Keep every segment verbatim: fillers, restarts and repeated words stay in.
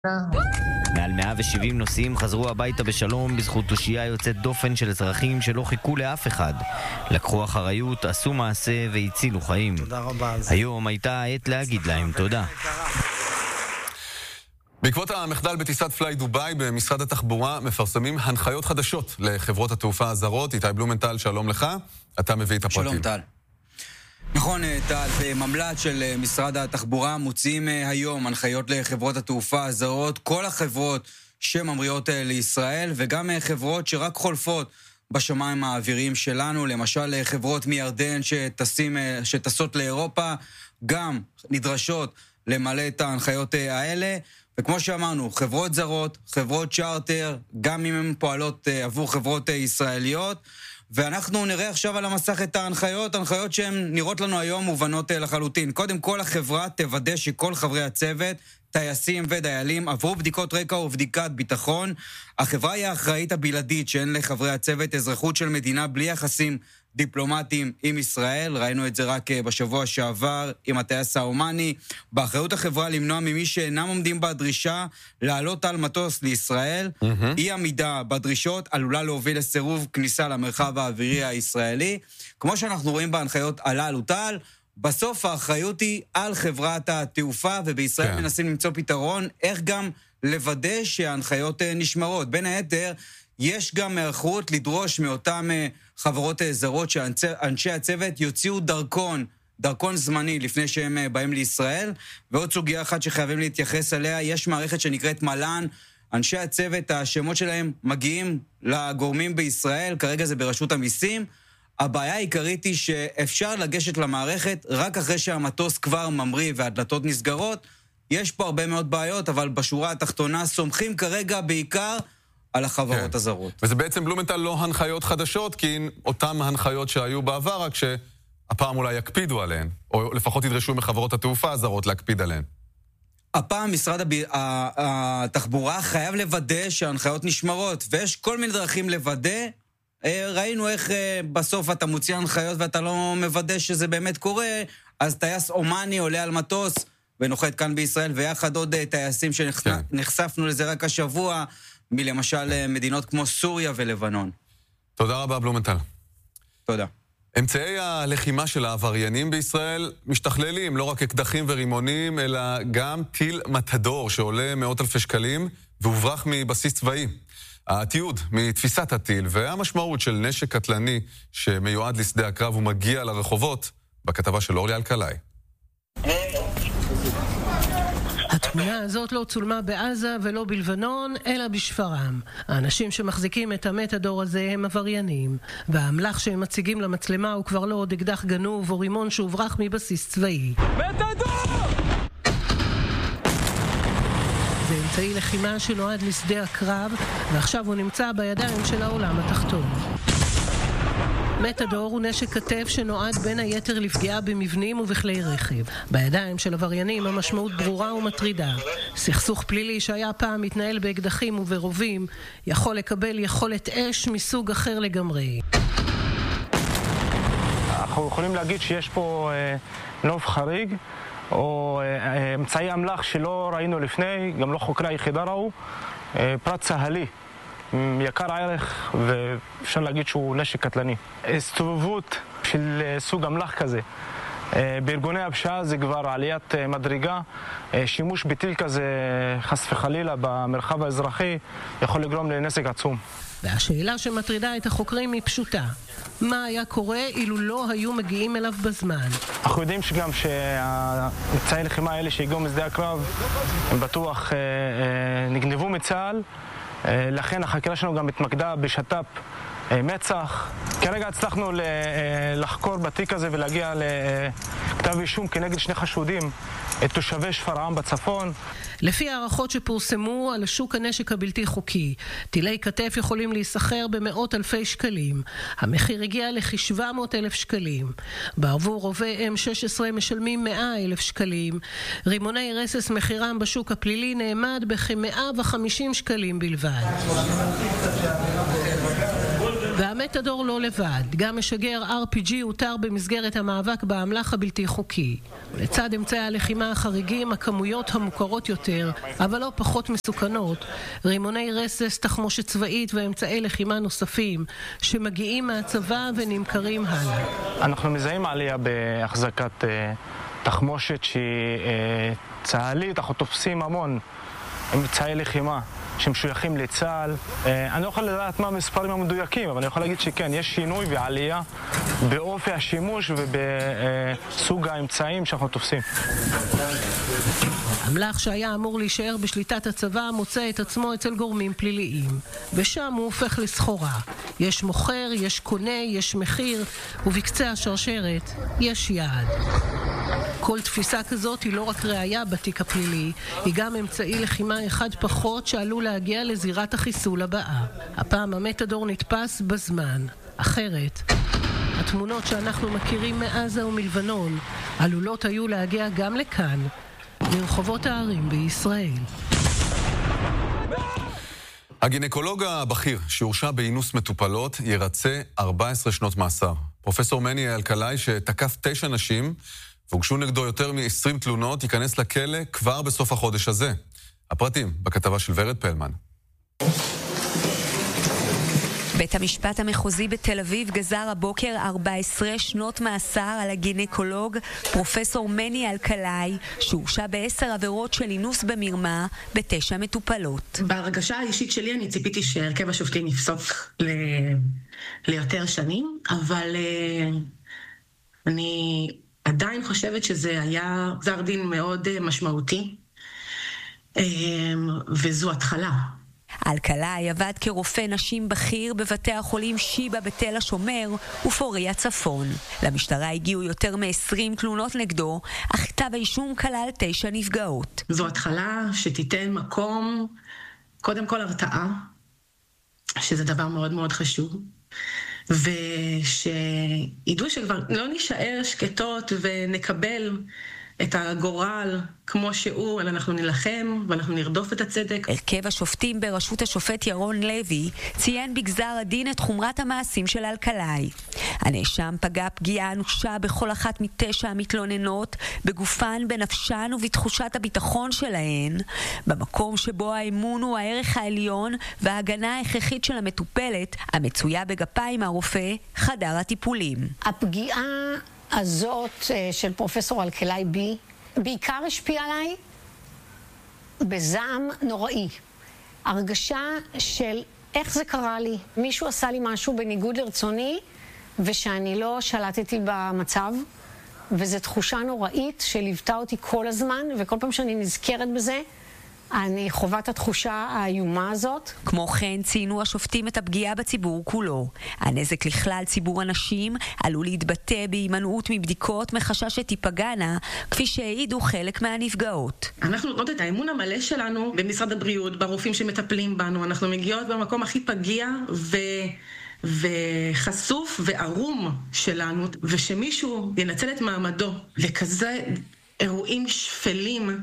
מעל מאה ושבעים נוסעים חזרו הביתה בשלום בזכות תושייה יוצאת דופן של אזרחים שלא חיכו לאף אחד. לקחו אחריות, עשו מעשה והצילו חיים. תודה רבה על זה. היום הייתה העת להגיד להם תודה. בעקבות המחדל בטיסת פליי דוביי במשרד התחבורה מפרסמים הנחיות חדשות לחברות התעופה הזרות. איתי בלומנטל, שלום לך. אתה מביא את הפרטים. שלום טל. נכון, טל, בממל"ט של משרד התחבורה מוציאים היום הנחיות לחברות התעופה הזרות, כל החברות שממריאות לישראל וגם חברות שרק חולפות בשמיים האוויריים שלנו, למשל חברות מירדן שטסים, שטסות לאירופה, גם נדרשות למלא את ההנחיות האלה. וכמו שאמרנו, חברות זרות, חברות צ'ארטר, גם אם הן פועלות עבור חברות ישראליות, ואנחנו נראה עכשיו על המסך את ההנחיות, ההנחיות שהן נראות לנו היום מובנות לחלוטין. קודם כל, החברה תוודא שכל חברי הצוות, טייסים ודיילים, עברו בדיקות רקע ובדיקת ביטחון. החברה היא האחראית הבלעדית שאין לחברי הצוות אזרחות של מדינה בלי יחסים דיפלומטיים עם ישראל. ראינו את זה רק בשבוע שעבר עם הטייס האומני. באחריות החברה למנוע ממי שאינם עומדים בדרישה לעלות על מטוס לישראל. Mm-hmm. אי עמידה בדרישות עלולה להוביל לסירוב כניסה למרחב האווירי הישראלי. כמו שאנחנו רואים בהנחיות הללו טל, בסוף האחריות היא על חברת התעופה, ובישראל כן. מנסים למצוא פתרון איך גם לוודא שההנחיות נשמרות. בין היתר, יש גם מערכות לדרוש מאותם חברות זרות שאנשי הצוות יוציאו דרכון, דרכון זמני לפני שהם באים לישראל. ועוד סוגיה אחת שחייבים להתייחס אליה, יש מערכת שנקראת מל"ן. אנשי הצוות, השמות שלהם מגיעים לגורמים בישראל, כרגע זה ברשות המיסים. הבעיה העיקרית היא שאפשר לגשת למערכת רק אחרי שהמטוס כבר ממריא והדלתות נסגרות. יש פה הרבה מאוד בעיות, אבל בשורה התחתונה סומכים כרגע בעיקר על החברות הזרות. וזה בעצם בלומנטל לא הנחיות חדשות, כי אותם הנחיות שהיו בעבר, רק שהפעם אולי יקפידו עליהן, או לפחות ידרשו מחברות התעופה הזרות להקפיד עליהן. הפעם משרד הב... התחבורה חייב לוודא שההנחיות נשמרות, ויש כל מיני דרכים לוודא. ראינו איך בסוף אתה מוציא הנחיות ואתה לא מוודא שזה באמת קורה, אז טייס אומני עולה על מטוס ונוחת כאן בישראל, ויחד עוד טייסים שנחשפנו לזה רק השבוע, מלמשל מדינות כמו סוריה ולבנון. תודה רבה בלומנטל. תודה. אמצעי הלחימה של העבריינים בישראל משתכללים, לא רק אקדחים ורימונים, אלא גם טיל מתדור שעולה מאות אלפי שקלים והוברח מבסיס צבאי. התיעוד מתפיסת הטיל והמשמעות של נשק קטלני שמיועד לשדה הקרב ומגיע לרחובות בכתבה של אורלי אלקלעי. התמונה הזאת לא צולמה בעזה ולא בלבנון, אלא בשפרעם. האנשים שמחזיקים את המתדור הזה הם עבריינים, והאמל"ח שהם מציגים למצלמה הוא כבר לא עוד אקדח גנוב או רימון שהוברח מבסיס צבאי. מתדור! זה אמצעי לחימה שנועד לשדה הקרב, ועכשיו הוא נמצא בידיים של העולם התחתון. מתדור הוא נשק כתף שנועד בין היתר לפגיעה במבנים ובכלי רכב. בידיים של עבריינים המשמעות ברורה ומטרידה. סכסוך פלילי שהיה פעם מתנהל באקדחים וברובים, יכול לקבל יכולת אש מסוג אחר לגמרי. אנחנו יכולים להגיד שיש פה אה, נוף חריג, או אה, אמצעי אמל"ח שלא ראינו לפני, גם לא חוקרי היחידה ראו, אה, פרט צהלי. יקר הערך, ואפשר להגיד שהוא נשק קטלני. הסתובבות של סוג אמל"ח כזה בארגוני הפשיעה זה כבר עליית מדרגה. שימוש בטיל כזה חס וחלילה במרחב האזרחי יכול לגרום לנזק עצום. והשאלה שמטרידה את החוקרים היא פשוטה. מה היה קורה אילו לא היו מגיעים אליו בזמן? אנחנו יודעים שגם שהאמצעי לחימה האלה שהגיעו משדה הקרב הם בטוח נגנבו מצה"ל. לכן החקירה שלנו גם מתמקדה בשת"פ מצ"ח. כרגע הצלחנו לחקור בתיק הזה ולהגיע לכתב אישום כנגד שני חשודים, את תושבי שפרעם בצפון. לפי הערכות שפורסמו על שוק הנשק הבלתי חוקי, טילי כתף יכולים להיסחר במאות אלפי שקלים. המחיר הגיע לכ-שבע מאות אלף שקלים. בעבור רובי אם שש עשרה משלמים מאה אלף שקלים. רימוני רסס מחירם בשוק הפלילי נעמד בכ-מאה וחמישים שקלים בלבד. והמתדור לא לבד. גם משגר אר פי ג'י הותר במסגרת המאבק באמל"ח הבלתי חוקי. לצד אמצעי הלחימה החריגים, הכמויות המוכרות יותר, אבל לא פחות מסוכנות, רימוני רסס, תחמושת צבאית ואמצעי לחימה נוספים שמגיעים מהצבא ונמכרים הלאה. אנחנו מזהים עלייה בהחזקת אה, תחמושת שהיא אה, צהלית. אנחנו תופסים המון אמצעי לחימה שמשויכים לצה"ל. אה, אני לא יכול לדעת מה המספרים המדויקים, אבל אני יכול להגיד שכן, יש שינוי ועלייה באופי השימוש ובסוג האמצעים שאנחנו תופסים. אמל"ח שהיה אמור להישאר בשליטת הצבא מוצא את עצמו אצל גורמים פליליים, ושם הוא הופך לסחורה. יש מוכר, יש קונה, יש מחיר, ובקצה השרשרת יש יעד. כל תפיסה כזאת היא לא רק ראייה בתיק הפלילי, היא גם אמצעי לחימה אחד פחות שעלול להגיע לזירת החיסול הבאה. הפעם המתדור נתפס בזמן. אחרת, התמונות שאנחנו מכירים מעזה ומלבנון עלולות היו להגיע גם לכאן, לרחובות הערים בישראל. הגינקולוג הבכיר שהורשע באינוס מטופלות ירצה ארבע עשרה שנות מאסר. פרופסור מני אלקלעי, שתקף תשע נשים והוגשו נגדו יותר מ-עשרים תלונות, ייכנס לכלא כבר בסוף החודש הזה. הפרטים בכתבה של ורד פלמן. בית המשפט המחוזי בתל אביב גזר הבוקר ארבע עשרה שנות מאסר על הגינקולוג פרופסור מני אלקלעי, שהורשע בעשר עבירות של אינוס במרמה בתשע מטופלות. בהרגשה האישית שלי אני ציפיתי שהרכב השופטים יפסוק ל... ליותר שנים, אבל uh, אני עדיין חושבת שזה היה גזר דין מאוד uh, משמעותי, um, וזו התחלה. אלקלעי עבד כרופא נשים בכיר בבתי החולים שיבא בתל השומר ופוריה צפון. למשטרה הגיעו יותר מ-עשרים תלונות נגדו, אך כתב האישום כלל תשע נפגעות. זו התחלה שתיתן מקום, קודם כל הרתעה, שזה דבר מאוד מאוד חשוב, ושידעו שכבר לא נשאר שקטות ונקבל את הגורל כמו שהוא, אלא אנחנו נלחם ואנחנו נרדוף את הצדק. הרכב השופטים בראשות השופט ירון לוי ציין בגזר הדין את חומרת המעשים של אלקלעי. הנאשם פגע פגיעה אנושה בכל אחת מתשע המתלוננות, בגופן, בנפשן ובתחושת הביטחון שלהן, במקום שבו האמון הוא הערך העליון וההגנה ההכרחית של המטופלת, המצויה בגפיים הרופא, חדר הטיפולים. הפגיעה הזאת של פרופסור אלקלעי בי בעיקר השפיעה עליי בזעם נוראי. הרגשה של איך זה קרה לי. מישהו עשה לי משהו בניגוד לרצוני ושאני לא שלטתי במצב, וזו תחושה נוראית שליוותה אותי כל הזמן, וכל פעם שאני נזכרת בזה אני חווה את התחושה האיומה הזאת. כמו כן ציינו השופטים את הפגיעה בציבור כולו. הנזק לכלל ציבור הנשים עלול להתבטא בהימנעות מבדיקות מחשש שתיפגענה, כפי שהעידו חלק מהנפגעות. אנחנו נותנות את האמון המלא שלנו במשרד הבריאות, ברופאים שמטפלים בנו. אנחנו מגיעות במקום הכי פגיע ו... וחשוף וערום שלנו, ושמישהו ינצל את מעמדו לכזה אירועים שפלים,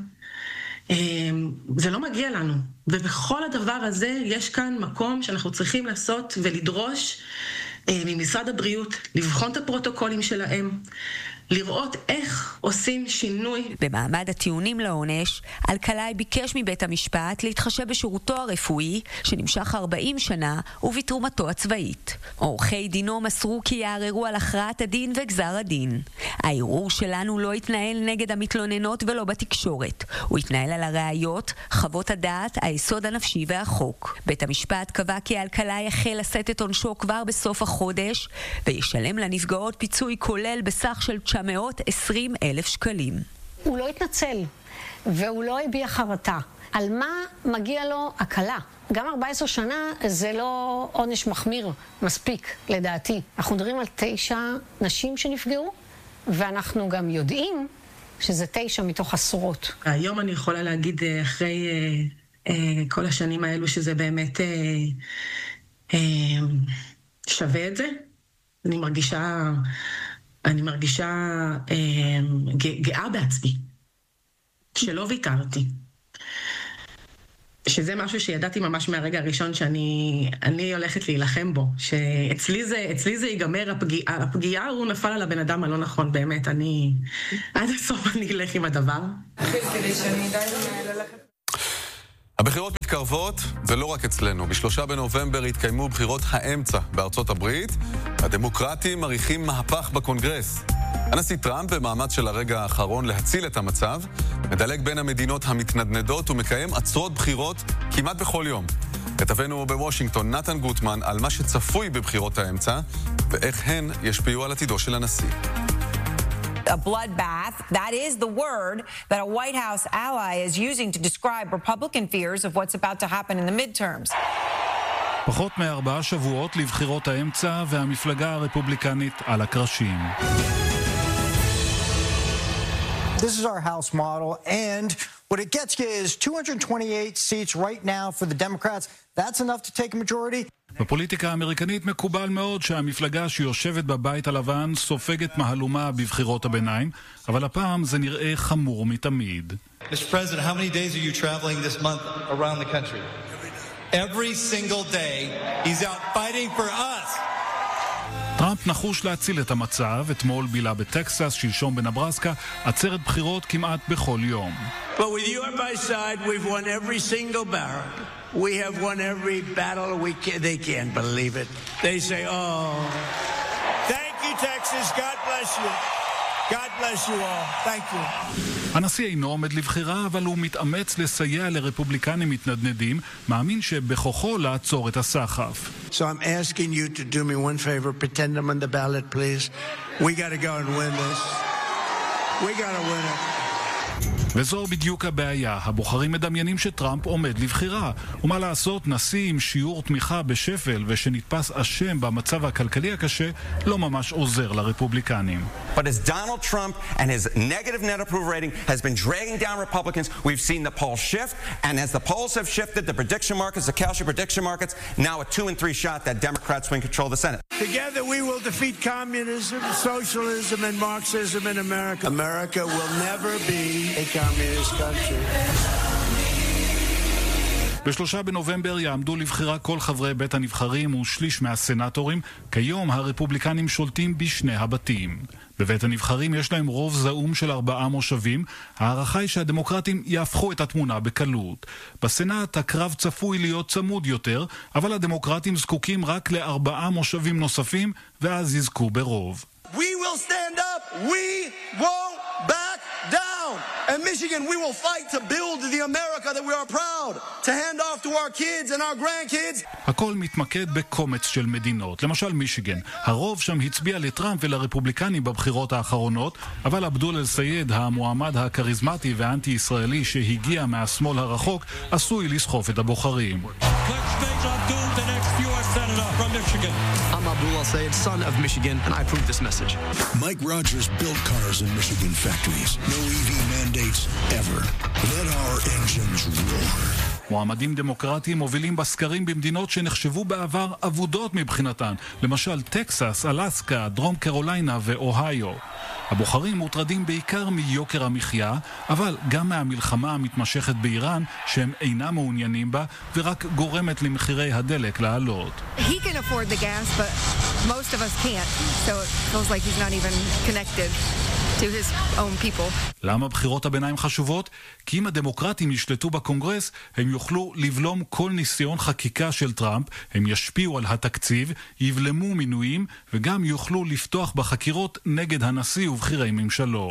זה לא מגיע לנו. ובכל הדבר הזה יש כאן מקום שאנחנו צריכים לעשות ולדרוש ממשרד הבריאות, לבחון את הפרוטוקולים שלהם, לראות איך עושים שינוי. במעמד הטיעונים לעונש, אלקלעי ביקש מבית המשפט להתחשב בשירותו הרפואי שנמשך ארבעים שנה ובתרומתו הצבאית. עורכי דינו מסרו כי יערערו על הכרעת הדין וגזר הדין. הערעור שלנו לא התנהל נגד המתלוננות ולא בתקשורת. הוא התנהל על הראיות, חוות הדעת, היסוד הנפשי והחוק. בית המשפט קבע כי אלקלעי יחל לשאת את עונשו כבר בסוף החודש וישלם לנפגעות פיצוי כולל בסך של תשע מאות ועשרים אלף שקלים. הוא לא התנצל והוא לא הביע חרטה. על מה מגיע לו הקלה? גם ארבע עשרה שנה זה לא עונש מחמיר מספיק לדעתי. אנחנו מדברים על תשע נשים שנפגעו, ואנחנו גם יודעים שזה תשע מתוך עשרות. היום אני יכולה להגיד אחרי אה, אה, כל השנים האלו שזה באמת אה, אה, שווה את זה. אני מרגישה... אני מרגישה אה, גאה בעצמי, שלא ויתרתי. שזה משהו שידעתי ממש מהרגע הראשון שאני אני הולכת להילחם בו, שאצלי זה, אצלי זה ייגמר, הפגיעה, הפגיעה הוא נפל על הבן אדם הלא נכון, באמת, אני עד הסוף אני אלך עם הדבר. הבחירות מתקרבות, ולא רק אצלנו. בשלושה בנובמבר התקיימו בחירות האמצע בארצות הברית. הדמוקרטים מריחים מהפך בקונגרס. הנשיא טראמפ במאמץ של הרגע האחרון להציל את המצב, מדלג בין המדינות המתנדנדות ומקיים עצרות בחירות כמעט בכל יום. כתבנו בוושינגטון נתן גוטמן על מה שצפוי בבחירות האמצע, ואיך הן ישפיעו על עתידו של הנשיא. A bloodbath, that is the word that a White House ally is using to describe Republican fears of what's about to happen in the midterms. פחות מארבעה שבועות לבחירות האמצע והמפלגה הרפובליקנית על הקרשים. This is our House model, and what it gets you is two hundred twenty-eight seats right now for the Democrats. That's enough to take a majority. בפוליטיקה האמריקנית מקובל מאוד שהמפלגה שיושבת בבית הלבן סופגת מהלומה בבחירות הביניים, אבל הפעם זה נראה חמור מתמיד. Mister President, how many days are you traveling this month around the country? Every single day he's out fighting for us. טראמפ נחוש להציל את המצב, אתמול בילה בטקסס, שלשום בנברסקה, עצרת בחירות כמעט בכל יום. But with you on my side, we've won every single battle. We have won every battle. We can, they can't believe it. They say, oh, thank you, Texas. God bless you. God bless you all. Thank you. הנשיא אינו עומד לבחירה, אבל הוא מתאמץ לסייע לרפובליקנים מתנדנדים, מאמין שבכוחו לעצור את הסחף. So I'm asking you to do me one favor. Pretend I'm on the ballot, please. We got to go and win this. We got to win it. וזו בדיוק הבעיה. הבוחרים מדמיינים שטראמפ עומד לבחירה. ומה לעשות, נשיא עם שיעור תמיכה בשפל ושנתפס אשם במצב הכלכלי הקשה לא ממש עוזר לרפובליקנים. But as Donald Trump and his negative net approval rating has been dragging down Republicans, we've seen the polls shift, and as the polls have shifted, the prediction markets, the Kalshi prediction markets, now a two and three shot that Democrats win control of the Senate. Together we will defeat communism, socialism, and Marxism in America. America will never be a communist country. בשלושה בנובמבר יעמדו לבחירה כל חברי בית הנבחרים ושליש מהסנטורים. כיום הרפובליקנים שולטים בשני הבתים. בבית הנבחרים יש להם רוב זעום של ארבעה מושבים. הערכה היא שהדמוקרטים יהפכו את התמונה בקלות. בסנאט הקרב צפוי להיות צמוד יותר, אבל הדמוקרטים זקוקים רק לארבעה מושבים נוספים, ואז יזכו ברוב. We will stand up. We won't back down. And Michigan, we will fight to build the America that we are proud to hand off to our kids and our grandkids. הכל מתמקד בקומץ של מדינות. למשל מישיגן. הרוב שם הצביע לטראמפ ולרפובליקנים בבחירות האחרונות, אבל עבדול אל-סייד, המועמד הכריזמטי והאנטי-ישראלי שהגיע מהשמאל הרחוק, עשוי לסחוף את הבוחרים. I'm Abdul Al-Sayed, son of Michigan, and I approve this message. Mike Rogers built cars in Michigan factories. No E V mandates ever. Let our engines roar. מועמדים דמוקרטיים מובילים בסקרים במדינות שנחשבו בעבר עבודות מבחינתן, למשל טקסס, אלסקה, דרום קרוליינה ואוהיו. הבוחרים מוטרדים בעיקר מיוקר המחיה, אבל גם מהמלחמה המתמשכת באיראן שהם אינם מעוניינים בה ורק גורמת למחירי הדלק לעלות. He can afford the gas, but most of us can't. So it feels like he's not even connected to his own people. למה בחירות הביניים חשובות? כי אם הדמוקרטים ישלטו בקונגרס, הם יוכלו לבלום כל ניסיון חקיקה של טראמפ, הם ישפיעו על התקציב, יבלמו מינויים, וגם יוכלו לפתוח בחקירות נגד הנשיא ובחירי ממשלו.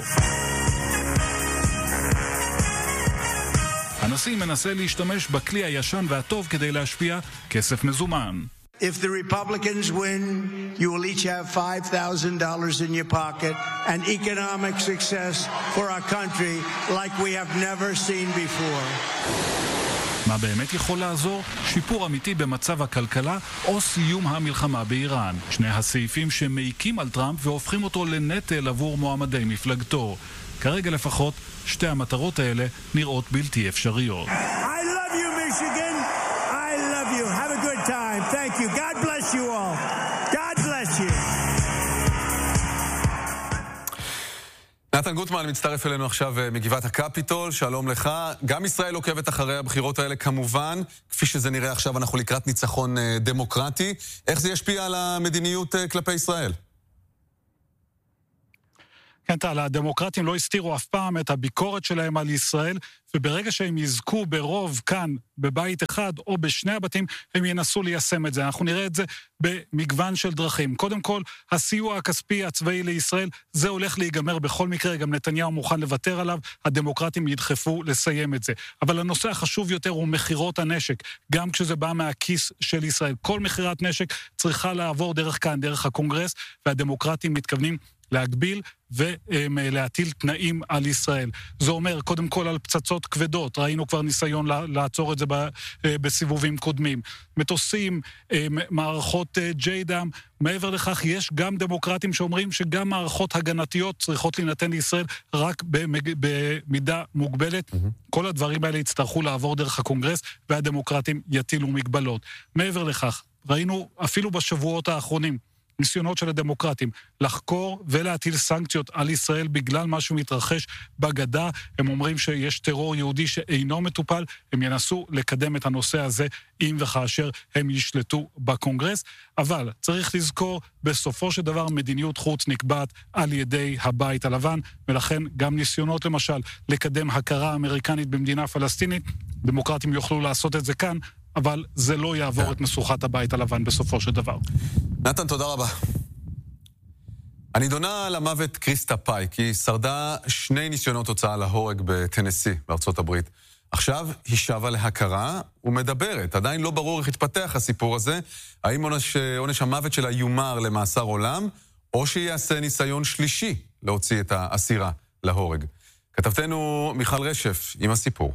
הנשיא מנסה להשתמש בכלי הישן והטוב כדי להשפיע כסף מזומן. If the Republicans win, you will each have five thousand dollars in your pocket and economic success for our country like we have never seen before. מה באמת יכול לעזור? שיפור אמיתי במצב הכלכלה או סיום המלחמה באיראן. שני הסעיפים שמעיקים על טראמפ והופכים אותו לנטל עבור מועמדי מפלגתו. כרגע לפחות שתי המטרות האלה נראות בלתי אפשריות. I love you, Michigan. I love you. Have a good time. Thank you. God bless you all. God bless you. נתן גוטמן מצטרף אלינו עכשיו מגבעת הקפיטול, שלום לך. גם ישראל עוקבת אחרי הבחירות האלה כמובן, כפי שזה נראה עכשיו אנחנו לקראת ניצחון דמוקרטי. איך זה ישפיע על המדיניות כלפי ישראל? כן, תעלה, הדמוקרטים לא הסתירו אף פעם את הביקורת שלהם על ישראל, וברגע שהם יזכו ברוב כאן, בבית אחד או בשני הבתים, הם ינסו ליישם את זה. אנחנו נראה את זה במגוון של דרכים. קודם כל, הסיוע הכספי הצבאי לישראל, זה הולך להיגמר בכל מקרה, גם נתניהו מוכן לוותר עליו, הדמוקרטים ידחפו לסיים את זה. אבל הנושא החשוב יותר הוא מחירות הנשק, גם כשזה בא מהכיס של ישראל. כל מחירת נשק צריכה לעבור דרך כאן, דרך הקונגרס, והדמוקרטים מתכוונים להגביל ולהטיל תנאים על ישראל. זה אומר, קודם כל על פצצות כבדות, ראינו כבר ניסיון לעצור את זה בסיבובים קודמים. מטוסים, מערכות ג'יידם, מעבר לכך יש גם דמוקרטים שאומרים שגם מערכות הגנתיות צריכות להינתן לישראל רק במידה מוגבלת. כל הדברים האלה יצטרכו לעבור דרך הקונגרס, והדמוקרטים יטילו מגבלות. מעבר לכך, ראינו אפילו בשבועות האחרונים, ניסיונות של הדמוקרטים לחקור ולהטיל סנקציות על ישראל בגלל מה שמתרחש בגדה. הם אומרים שיש טרור יהודי שאינו מטופל, הם ינסו לקדם את הנושא הזה אם וכאשר הם ישלטו בקונגרס. אבל צריך לזכור, בסופו של דבר מדיניות חוץ נקבעת על ידי הבית הלבן, ולכן גם ניסיונות למשל לקדם הכרה אמריקנית במדינה פלסטינית, דמוקרטים יוכלו לעשות את זה כאן, אבל זה לא יעבור את משוכת הבית הלבן בסופו של דבר. נתן, תודה רבה. הנידונה למוות קריסטה פייק, היא שרדה שני ניסיונות הוצאה להורג בטנסי, בארצות הברית. עכשיו היא שבה להכרה ומדברת. עדיין לא ברור איך התפתח הסיפור הזה. האם עונש, עונש המוות שלה יומר למאסר עולם, או שיעשה ניסיון שלישי להוציא את האסירה להורג. כתבתנו מיכל רשף עם הסיפור.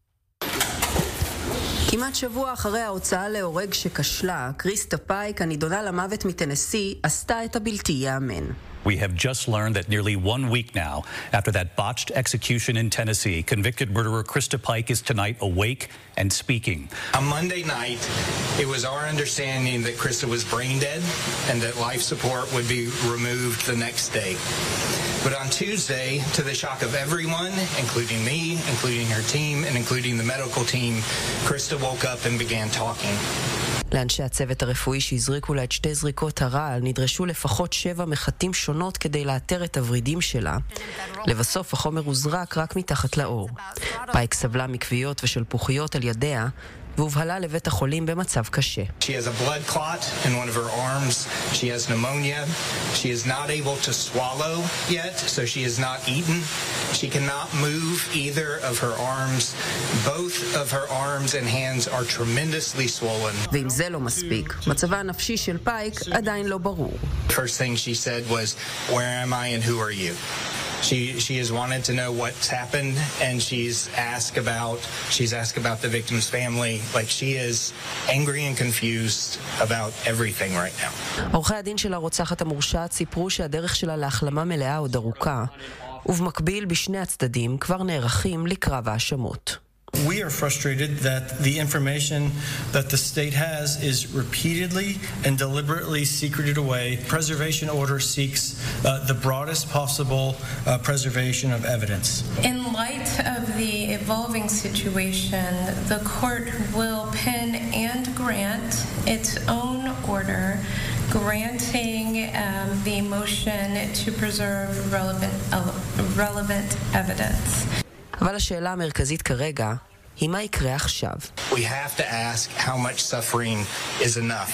כמעט שבוע אחרי ההוצאה להורג שכשלה, קריסטה פייק, הנידונה למוות מטנסי, עשתה את הבלתי יאמן. We have just learned that nearly one week now, after that botched execution in Tennessee, convicted murderer Krista Pike is tonight awake and speaking. On Monday night, it was our understanding that Krista was brain dead and that life support would be removed the next day. But on Tuesday, to the shock of everyone, including me, including her team, and including the medical team, Krista woke up and began talking. לאנשי הצוות הרפואי שהזריקו לה את שתי זריקות הרעל נדרשו לפחות שבע מחטים שונות כדי לאתר את הוורידים שלה. לבסוף החומר הוזרק רק מתחת לאור. פייק סבלה מכוויות ושלפוחיות על ידיה והובהלה לבית החולים במצב קשה. She has a blood clot in one of her arms. She has pneumonia. She is not able to swallow yet, so she is not eaten. She cannot move either of her arms. Both of her arms and hands are tremendously swollen. ואם זה לא מספיק, מצבה הנפשי של פייק עדיין לא ברור. The first thing she said was, "Where am I and who are you?" She she has wanted to know what's happened, and she's asked about she's asked about the victim's family. Like she is angry and confused about everything right now. עורכי הדין של הרוצחת המורשעת סיפרו שהדרך שלה להחלמה מלאה עוד ארוכה, ובמקביל בשני הצדדים כבר נערכים לקרב האשמות. We are frustrated that the information that the state has is repeatedly and deliberately secreted away. Preservation order seeks uh, the broadest possible uh, preservation of evidence. In light of the evolving situation, the court will pen and grant its own order granting um, the motion to preserve relevant, uh, relevant evidence. אבל השאלה המרכזית כרגע היא מה יקרה עכשיו. We have to ask how much suffering is enough.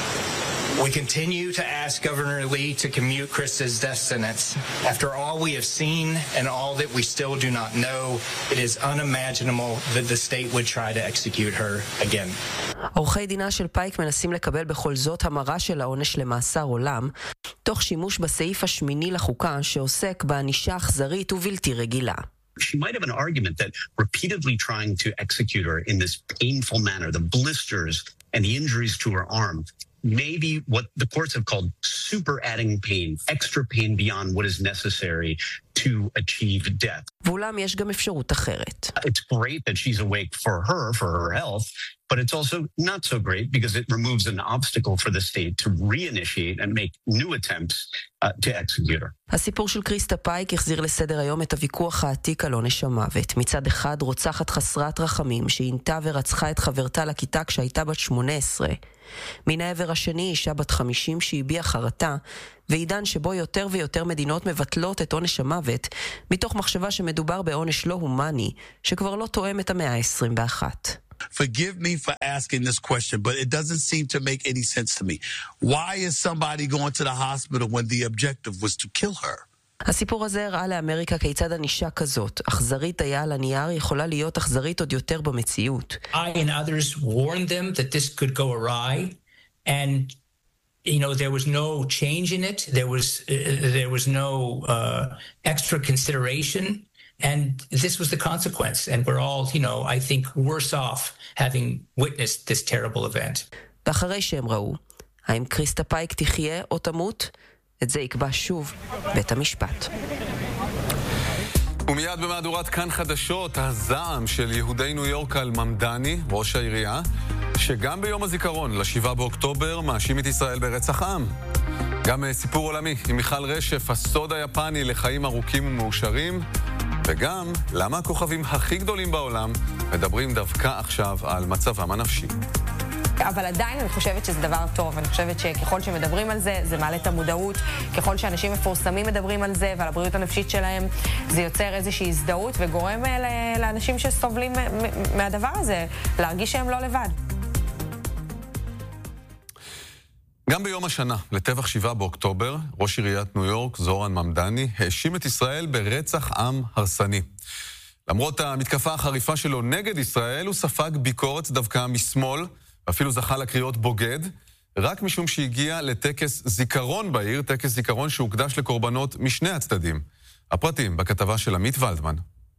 We continue to ask Governor Lee to commute Krista's death sentence. After all we have seen and all that we still do not know, it is unimaginable that the state would try to execute her again. עורכי דינה של פייק מנסים לקבל בכל זאת המרה של העונש למאסר עולם, תוך שימוש בסעיף השמיני לחוקה שעוסק בענישה אכזרית ובלתי רגילה. She might have an argument that repeatedly trying to execute her in this painful manner, the blisters and the injuries to her arm, may be what the courts have called super adding pain, extra pain beyond what is necessary to to achieve death. ואולם יש גם אפשרות אחרת. It's great that she's awake for her, for her health, but it's also not so great because it removes an obstacle for the state to reinitiate and make new attempts uh, to execute her. הסיפור של קריסטה פייק החזיר לסדר היום את הוויכוח העתיק על עונש המוות. מצד אחד רוצחת חסרת רחמים שעינתה ורצחה את חברתה לכיתה כשהייתה בת שמונה עשרה. מן העבר השני אישה בת חמישים שהביעה חרטה, ועידן שבו יותר ויותר מדינות מבטלות את עונש המוות, מתוך מחשבה שמדובר בעונש לא הומני, שכבר לא תואם את המאה ה-עשרים ואחת. Forgive me for asking this question, but it doesn't seem to make any sense to me. Why is somebody going to the hospital when the objective was to kill her? הסיפור הזה הראה לאמריקה כיצד ענישה כזאת, אכזרית היה על הנייר, יכולה להיות אכזרית עוד יותר במציאות. I and others warned them that this could go awry, and you know there was no change in it. There was uh, there was no uh, extra consideration, and this was the consequence. And we're all, you know, I think worse off having witnessed this terrible event. ואחרי שהם ראו, האם קריסטה פייק תחיה או תמות? את זה יקבע שוב בית המשפט. ומיד במהדורת כאן חדשות, הזעם של יהודי ניו יורק על ממדני, ראש העירייה, שגם ביום הזיכרון לשבעה באוקטובר מאשים את ישראל ברצח עם. גם סיפור עולמי עם מיכל רשף, הסוד היפני לחיים ארוכים ומאושרים, וגם למה הכוכבים הכי גדולים בעולם מדברים דווקא עכשיו על מצבם הנפשי. אבל עדיין אני חושבת שזה דבר טוב. אני חושבת שככל שמדברים על זה, זה מעלה את המודעות. ככל שאנשים מפורסמים מדברים על זה ועל הבריאות הנפשית שלהם, זה יוצר איזושהי הזדהות וגורם לאנשים שסובלים מהדבר הזה להרגיש שהם לא לבד. גם ביום השנה, לטבח שבעה באוקטובר, ראש עיריית ניו יורק, זורן ממדני, האשים את ישראל ברצח עם הרסני. למרות המתקפה החריפה שלו נגד ישראל, הוא ספג ביקורת דווקא משמאל, אפילו זכה לקריאות בוגד, רק משום שהגיע לטקס זיכרון בעיר, טקס זיכרון שהוקדש לקורבנות משני הצדדים. הפרטים בכתבה של עמית ולדמן.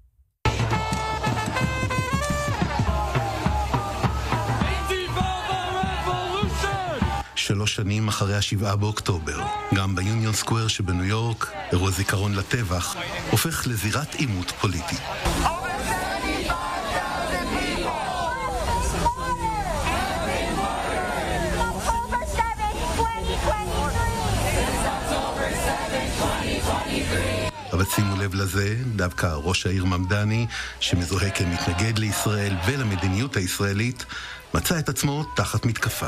שלוש שנים אחרי השבעה באוקטובר, גם ביוניון סקוואר שבניו יורק, אירוע זיכרון לטבח, הופך לזירת עימות פוליטי. אבל שימו לב לזה, דווקא ראש העיר ממדני, שמזוהה כמתנגד לישראל ולמדיניות הישראלית, מצא את עצמו תחת מתקפה.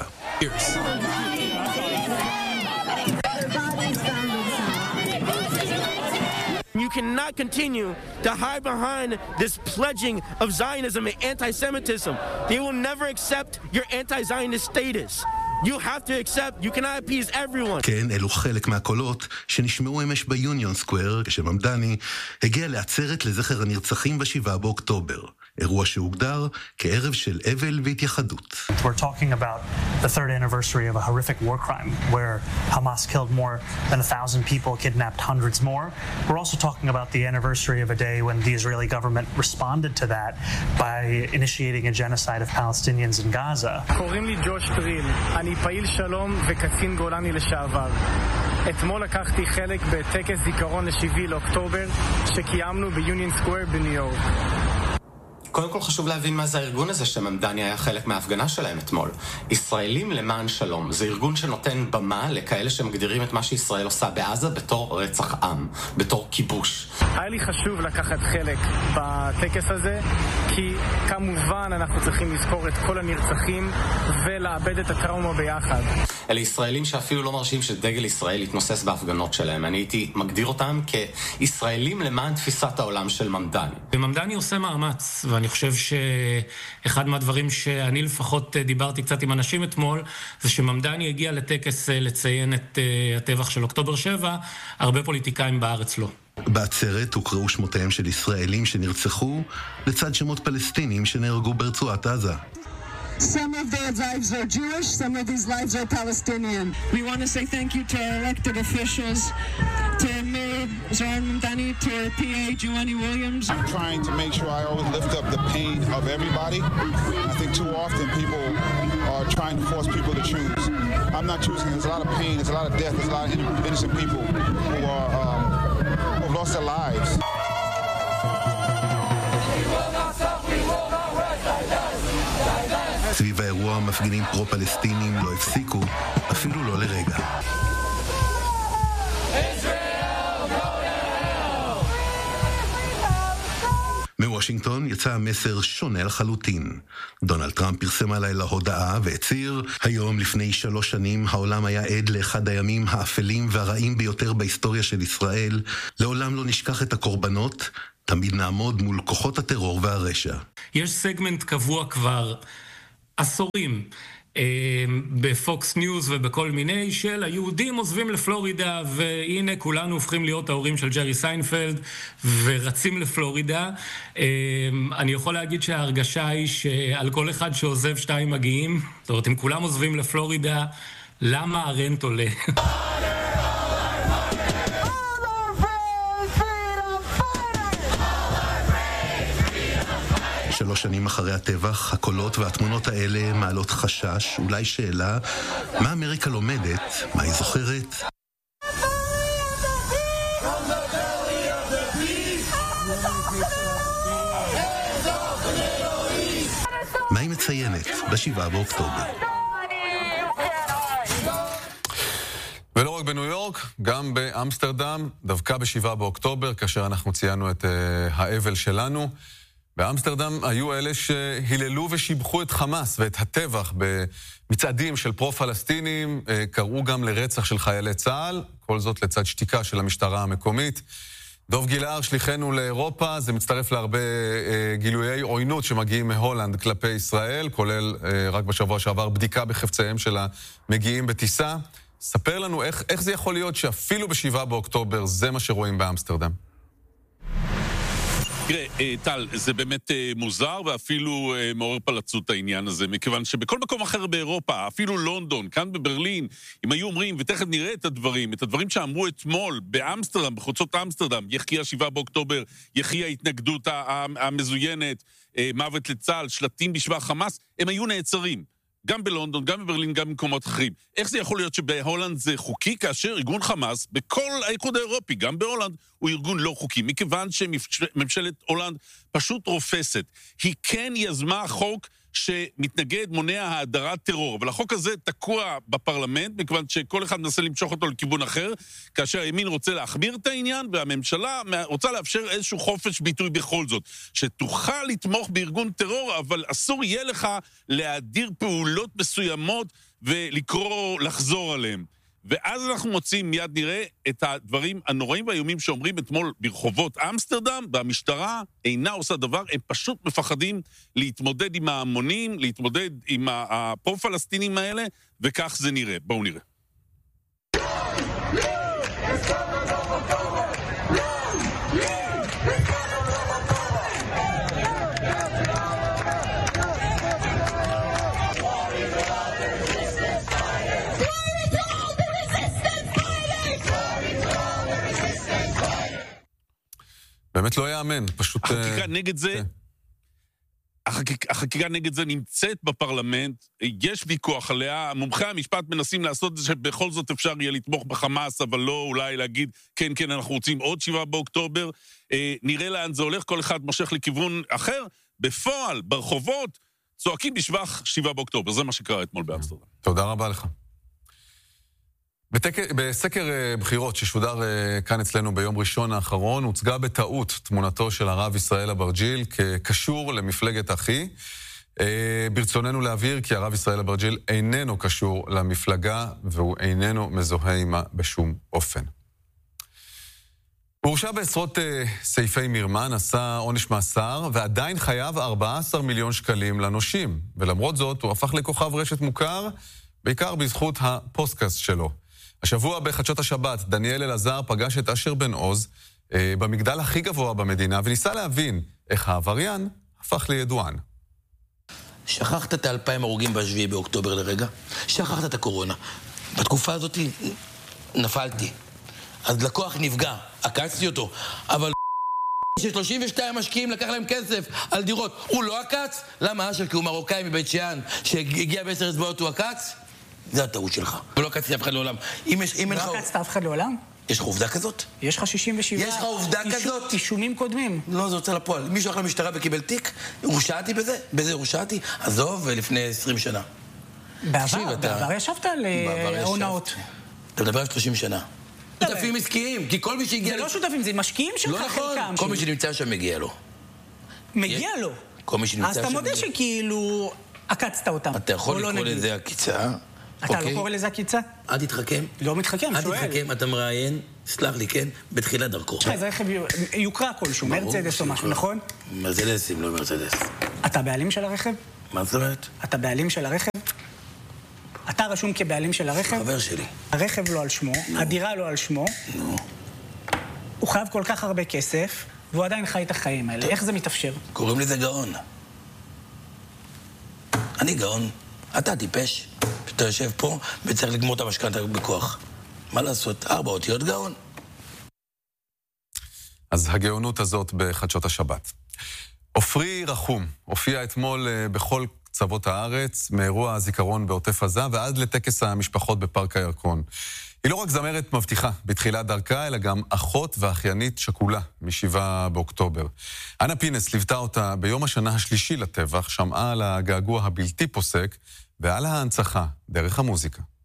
You cannot continue to hide behind this pledging of Zionism and anti-Semitism. They will never accept your anti-Zionist status. You have to accept, you cannot appease everyone. כן, אלו חלק מהקולות שנשמעו אמש ביוניון סקוואר, כשממדני הגיע לעצרת לזכר הנרצחים בשבעה באוקטובר. אירוע שהוגדר כערב של אבל והתייחדות. We're talking about the third anniversary of a horrific war crime where Hamas killed more than a thousand people, kidnapped hundreds more. We're also talking about the anniversary of a day when the Israeli government responded to that by initiating a genocide of Palestinians in Gaza. קוראים לי ג'וש טריל, אני פעיל שלום וקצין גולני לשעבר. אתמול לקחתי חלק בטקס זיכרון לשבעה לאוקטובר שקיימנו ביוניון סקוואר בניו יורק. קודם כל חשוב להבין מה זה הארגון הזה שממדני היה חלק מההפגנה שלהם אתמול. ישראלים למען שלום. זה ארגון שנותן במה לכאלה שמגדירים את מה שישראל עושה בעזה בתור רצח עם, בתור כיבוש. היה לי חשוב לקחת חלק בטקס הזה, כי כמובן אנחנו צריכים לזכור את כל הנרצחים ולאבד את הטראומה ביחד. אלה ישראלים שאפילו לא מרשים שדגל ישראל יתנוסס בהפגנות שלהם. אני הייתי מגדיר אותם כישראלים למען תפיסת העולם של ממדני. וממדני עושה מאמץ, ואני חושב שאחד מהדברים שאני לפחות דיברתי קצת עם אנשים אתמול, זה שממדני הגיע לטקס לציין את הטבח של אוקטובר שבע, הרבה פוליטיקאים בארץ לא. בעצרת הוקראו שמותיהם של ישראלים שנרצחו, לצד שמות פלסטינים שנהרגו ברצועת עזה. Some of their lives are Jewish, some of these lives are Palestinian. We want to say thank you to our elected officials, to Mayor Zoran Mamdani, to our P A, Giovanni Williams. I'm trying to make sure I always lift up the pain of everybody. I think too often people are trying to force people to choose. I'm not choosing. There's a lot of pain, there's a lot of death, there's a lot of innocent people who are um, have lost their lives. סביב האירוע מפגינים פרו-פלסטינים לא הפסיקו, אפילו לא לרגע. מוושינגטון יצא המסר שונה לחלוטין. דונלד טראמפ פרסם הלילה הודעה והצהיר, היום לפני שלוש שנים העולם היה עד לאחד הימים האפלים והרעים ביותר בהיסטוריה של ישראל. לעולם לא נשכח את הקורבנות, תמיד נעמוד מול כוחות הטרור והרשע. יש סגמנט קבוע כבר עשורים בפוקס ניוז ובכל מיני של היהודים עוזבים לפלורידה, והנה כולנו הופכים להיות ההורים של ג'רי סיינפלד ורצים לפלורידה. אני יכול להגיד שההרגשה היא שעל כל אחד שעוזב שתיים מגיעים. זאת אומרת, אם כולם עוזבים לפלורידה, למה הרנט עולה? שלוש שנים אחרי הטבח, הקולות והתמונות האלה מעלות חשש, אולי שאלה, מה אמריקה לומדת, מה היא זוכרת? מה היא מציינת בשבעה באוקטובר? ולא רק בניו יורק, גם באמסטרדם, דווקא בשבעה באוקטובר, כאשר אנחנו ציינו את uh, האבל שלנו. באמסטרדם היו אלה שהיללו ושיבחו את חמאס ואת הטבח במצעדים של פרו-פלסטינים, קראו גם לרצח של חיילי צה"ל, כל זאת לצד שתיקה של המשטרה המקומית. דוב גילהר, שליחנו לאירופה, זה מצטרף להרבה גילויי עוינות שמגיעים מהולנד כלפי ישראל, כולל רק בשבוע שעבר בדיקה בחפציהם של המגיעים בטיסה. ספר לנו איך, איך זה יכול להיות שאפילו בשבעה באוקטובר זה מה שרואים באמסטרדם. תראה, טל, זה באמת מוזר ואפילו מעורר פלצות העניין הזה, מכיוון שבכל מקום אחר באירופה, אפילו לונדון, כאן בברלין, אם היו אומרים, ותכף נראה את הדברים, את הדברים שאמרו אתמול באמסטרדם, בחוצות אמסטרדם, יחי השבעה באוקטובר, יחי ההתנגדות המזוינת, מוות לצה"ל, שלטים בשבע חמאס, הם היו נעצרים. גם בלונדון, גם בברלין, גם במקומות אחרים. איך זה יכול להיות שבהולנד זה חוקי, כאשר ארגון חמאס, בכל האיחוד האירופי, גם בהולנד, הוא ארגון לא חוקי, מכיוון שממשלת הולנד פשוט רופסת. היא כן יזמה חוק שמתנגד, מונע האדרת טרור, אבל החוק הזה תקוע בפרלמנט, מכיוון שכל אחד מנסה למשוך אותו לכיוון אחר, כאשר הימין רוצה להחמיר את העניין, והממשלה רוצה לאפשר איזשהו חופש ביטוי בכל זאת, שתוכל לתמוך בארגון טרור, אבל אסור יהיה לך להדיר פעולות מסוימות ולקרוא לחזור עליהם. ואז אנחנו מוצאים, מיד נראה, את הדברים הנוראים והאיומים שאומרים אתמול ברחובות אמסטרדם, והמשטרה אינה עושה דבר, הם פשוט מפחדים להתמודד עם ההמונים, להתמודד עם הפרו-פלסטינים האלה, וכך זה נראה. בואו נראה. באמת לא יאמן, פשוט... החקיקה נגד זה, החקיקה נגד זה נמצאת בפרלמנט, יש ויכוח עליה, מומחי המשפט מנסים לעשות את זה שבכל זאת אפשר יהיה לתמוך בחמאס, אבל לא אולי להגיד, כן, כן, אנחנו רוצים עוד שבעה באוקטובר, נראה לאן זה הולך, כל אחד מושך לכיוון אחר, בפועל, ברחובות, צועקים בשבח שבעה באוקטובר, זה מה שקרה אתמול באמסטרדם. תודה רבה לך. בסקר בחירות ששודר כאן אצלנו ביום ראשון האחרון, הוצגה בטעות תמונתו של הרב ישראל אברג'יל כקשור למפלגת אחי. ברצוננו להבהיר כי הרב ישראל אברג'יל איננו קשור למפלגה, והוא איננו מזוהה עמה בשום אופן. הוא הורשע בעשרות סעיפי מרמה, עשה עונש מאסר, ועדיין חייב ארבעה עשר מיליון שקלים לנושים. ולמרות זאת, הוא הפך לכוכב רשת מוכר, בעיקר בזכות הפוסטקאסט שלו. השבוע בחדשות השבת, דניאל אלעזר פגש את אשר בן עוז אה, במגדל הכי גבוה במדינה, וניסה להבין איך העבריין הפך לידוען. שכחת את האלפיים הרוגים בשביעי באוקטובר לרגע? שכחת את הקורונה. בתקופה הזאת נפלתי. אז לקוח נפגע, עקצתי אותו, אבל ש-שלושים ושתיים משקיעים לקח להם כסף על דירות. הוא לא עקץ? למה אשר? כי הוא מרוקאי מבית שאן שהגיע בעשר אצבעות הוא עקץ? זה הטעות שלך. ולא עקצתי אף אחד לעולם. לא עקצת אף אחד לעולם? יש לך עובדה כזאת? יש לך שישים ושבע... יש לך עובדה איש... כזאת? אישומים קודמים. לא, זה רוצה לפועל. מישהו הלך למשטרה וקיבל תיק? הורשעתי בזה? בזה הורשעתי? עזוב, לפני עשרים שנה. בעבר, בעבר ישבת על הונאות. אתה מדבר על שלושים שנה. שותפים עסקיים, כי כל מי שהגיע... זה לא שותפים, זה משקיעים שלך חלקם. לא נכון, כל מי שנמצא שם מגיע לו. מגיע לו? כל מי שנמצא שם... אז אתה מודה שכאילו עקצת אותם. אתה יכול לקרוא לזה עקיצה. אתה לא קורא לזה עקיצה? אל תתחכם. לא מתחכם, שואל. אל תתחכם, אתה מראיין, סלח לי, כן, בתחילת דרכו. זה רכב יוקרה כלשהו, מרצדס או משהו, נכון? מרצדסים, לא מרצדס. אתה בעלים של הרכב? מה זאת אומרת? אתה בעלים של הרכב? אתה רשום כבעלים של הרכב? חבר שלי. הרכב לא על שמו, הדירה לא על שמו. נו. הוא חייב כל כך הרבה כסף, והוא עדיין חי את החיים האלה. איך זה מתאפשר? קוראים לזה גאון. אני גאון. אתה טיפש. אתה יושב פה וצריך לגמור את המשכנתה בכוח. מה לעשות? ארבע אותיות גאון. אז הגאונות הזאת בחדשות השבת. עופרי רחום הופיע אתמול בכל קצוות הארץ, מאירוע הזיכרון בעוטף עזה ועד לטקס המשפחות בפארק הירקון. היא לא רק זמרת מבטיחה בתחילת דרכה, אלא גם אחות ואחיינית שכולה משבעה באוקטובר. אנה פינס ליוותה אותה ביום השנה השלישי לטבח, שמעה על הגעגוע הבלתי פוסק ועל ההנצחה דרך המוזיקה.